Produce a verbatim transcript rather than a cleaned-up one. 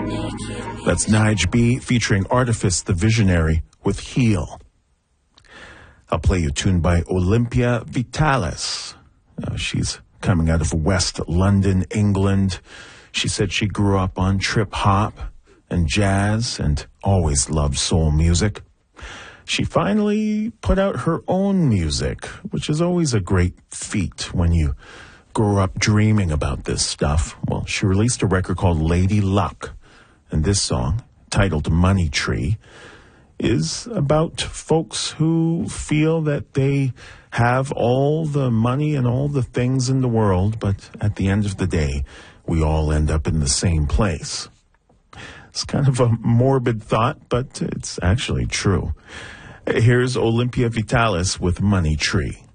That's Nige B featuring Artifice the Visionary with Heal. I'll play you a tune by Olympia Vitalis. Uh, she's coming out of West London, England. She said she grew up on trip hop and jazz and always loved soul music. She finally put out her own music, which is always a great feat when you grow up dreaming about this stuff. Well, she released a record called Lady Luck, and this song, titled Money Tree, is about folks who feel that they have all the money and all the things in the world, but at the end of the day, we all end up in the same place. It's kind of a morbid thought, but it's actually true. Here's Olympia Vitalis with Money Tree.